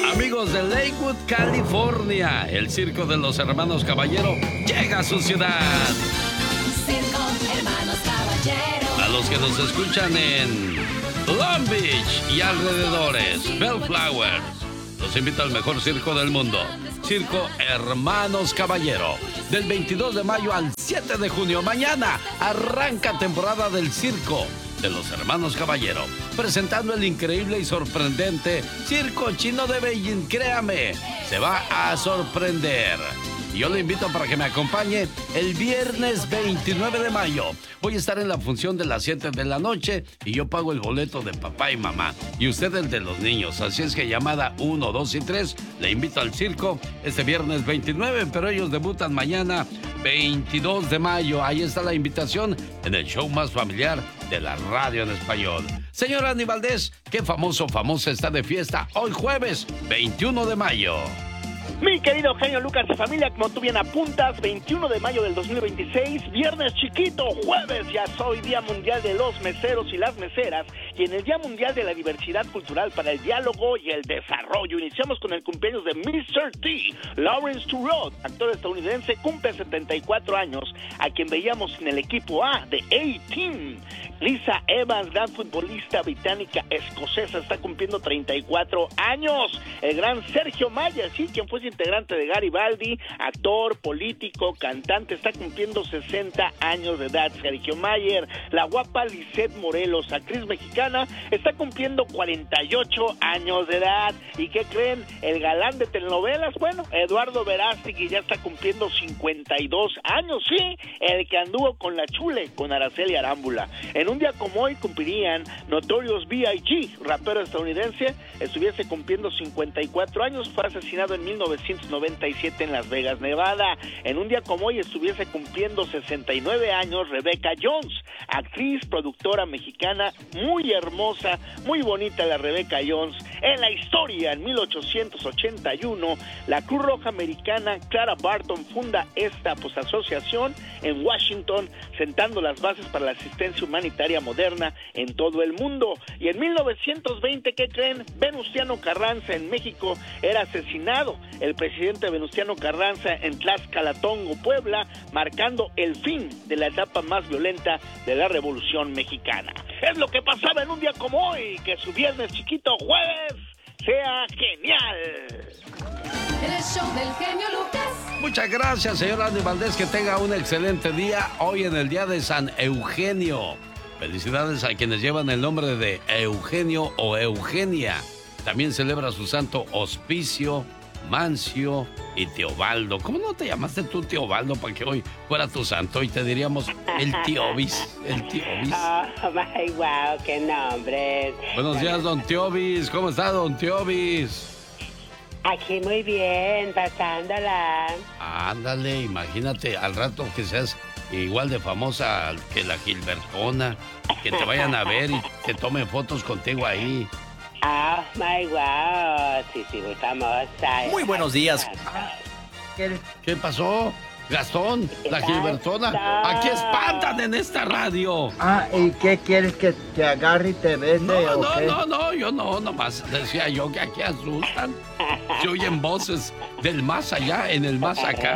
Amigos de Lakewood, California, el circo de los hermanos Caballero llega a su ciudad. Circo Hermanos Caballero. A los que nos escuchan en Long Beach y alrededores, Bellflower, los invito al mejor circo del mundo, Circo Hermanos Caballero. Del 22 de mayo al 7 de junio, mañana, arranca temporada del circo de los Hermanos Caballero, presentando el increíble y sorprendente Circo Chino de Beijing. Créame, se va a sorprender. Y yo le invito para que me acompañe el viernes 29 de mayo. Voy a estar en la función de las 7 de la noche y yo pago el boleto de papá y mamá. Y usted el de los niños. Así es que llamada 1, 2 y 3, le invito al circo este viernes 29, pero ellos debutan mañana 22 de mayo. Ahí está la invitación en el show más familiar de la radio en español. Señor Andy Valdés, ¿qué famosa está de fiesta hoy jueves 21 de mayo? Mi querido genio Lucas y familia, como tú bien apuntas, 21 de mayo del 2026, viernes chiquito, jueves ya soy Día Mundial de los Meseros y las Meseras, y en el Día Mundial de la Diversidad Cultural para el Diálogo y el Desarrollo. Iniciamos con el cumpleaños de Mr. T. Lawrence Turrott, actor estadounidense, cumple 74 años, a quien veíamos en el equipo A de A-Team. Lisa Evans, gran futbolista británica escocesa, está cumpliendo 34 años. El gran Sergio Mayer, sí, quien fue integrante de Garibaldi, actor, político, cantante, está cumpliendo 60 años de edad. Sergio Mayer. La guapa Lisette Morelos, actriz mexicana, está cumpliendo 48 años de edad. ¿Y qué creen? El galán de telenovelas, bueno, Eduardo Verástegui ya está cumpliendo 52 años, sí, el que anduvo con la Chule, con Araceli Arámbula. En un día como hoy cumplirían Notorious B.I.G., rapero estadounidense, estuviese cumpliendo 54 años, fue asesinado en 1997 en Las Vegas, Nevada. En un día como hoy estuviese cumpliendo 69 años Rebecca Jones, actriz, productora mexicana, muy hermosa, muy bonita la Rebecca Jones. En la historia, en 1881, la Cruz Roja Americana Clara Barton funda esta asociación en Washington, sentando las bases para la asistencia humanitaria moderna en todo el mundo. Y en 1920, ¿qué creen? Venustiano Carranza en México era asesinado. El presidente Venustiano Carranza en Tlaxcalatongo, Puebla, marcando el fin de la etapa más violenta de la Revolución Mexicana. Es lo que pasaba en un día como hoy, que su viernes chiquito jueves sea genial. El show del genio Lucas. Muchas gracias, señor Andy Valdés, que tenga un excelente día hoy en el día de San Eugenio. Felicidades a quienes llevan el nombre de Eugenio o Eugenia. También celebra su santo Hospicio, Mancio y Teobaldo. ¿Cómo no te llamaste tú Teobaldo para que hoy fuera tu santo y te diríamos el Teobis? El Teobis. Oh, my, wow, qué nombre. Buenos días, don Teobis. ¿Cómo está, don Teobis? Aquí muy bien, pasándola. Ándale, imagínate al rato que seas igual de famosa que la Gilbertona, que te vayan a ver y te tomen fotos contigo ahí. Oh, my, wow, sí, muy famosa. Muy buenos días. ¿Qué pasó? Gastón, la Gilbertona. Aquí espantan en esta radio. ¿Y qué quieres que te agarre y te bese? No, yo no, nomás decía yo que aquí asustan. Se oyen voces del más allá en el más acá.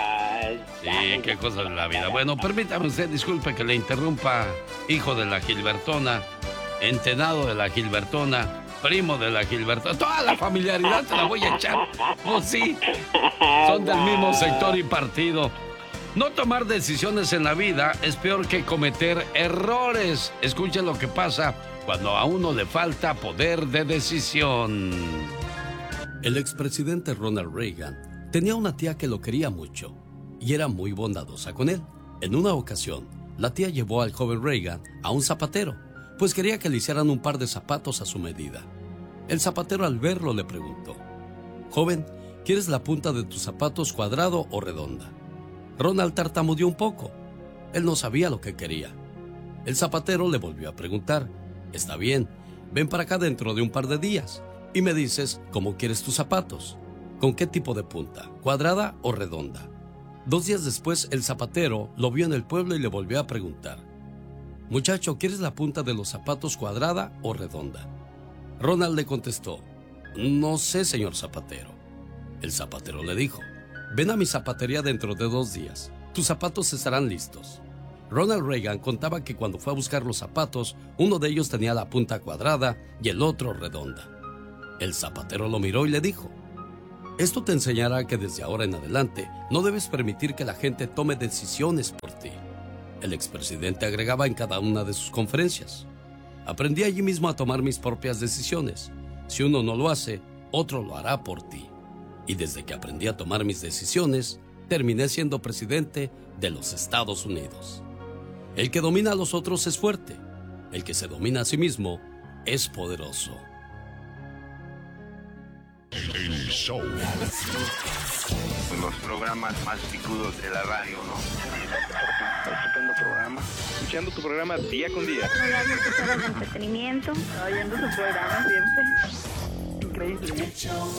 Sí, qué cosa de la vida. Bueno, permítame usted, disculpe que le interrumpa, hijo de la Gilbertona, entenado de la Gilbertona, primo de la Gilbertona, toda la familiaridad te la voy a echar. Pues sí, son del mismo sector y partido. No tomar decisiones en la vida es peor que cometer errores. Escuchen lo que pasa cuando a uno le falta poder de decisión. El expresidente Ronald Reagan tenía una tía que lo quería mucho y era muy bondadosa con él. En una ocasión, la tía llevó al joven Reagan a un zapatero, pues quería que le hicieran un par de zapatos a su medida. El zapatero, al verlo, le preguntó: «Joven, ¿quieres la punta de tus zapatos cuadrado o redonda?». Ronald tartamudeó un poco. Él no sabía lo que quería. El zapatero le volvió a preguntar: «Está bien, ven para acá dentro de un par de días y me dices cómo quieres tus zapatos. ¿Con qué tipo de punta? ¿Cuadrada o redonda?». 2 días después, el zapatero lo vio en el pueblo y le volvió a preguntar: «Muchacho, ¿quieres la punta de los zapatos cuadrada o redonda?». Ronald le contestó: No sé, señor zapatero. El zapatero le dijo: ven a mi zapatería dentro de 2 días. Tus zapatos estarán listos. Ronald Reagan contaba que cuando fue a buscar los zapatos, uno de ellos tenía la punta cuadrada y el otro redonda. El zapatero lo miró y le dijo: esto te enseñará que desde ahora en adelante no debes permitir que la gente tome decisiones por ti. El expresidente agregaba en cada una de sus conferencias: aprendí allí mismo a tomar mis propias decisiones. Si uno no lo hace, otro lo hará por ti. Y desde que aprendí a tomar mis decisiones, terminé siendo presidente de los Estados Unidos. El que domina a los otros es fuerte. El que se domina a sí mismo es poderoso. El show. Los programas más picudos de la radio, ¿no? Estupendo programa. Escuchando tu programa día con día. Entretenimiento. Oyendo su programa siempre. Increíble.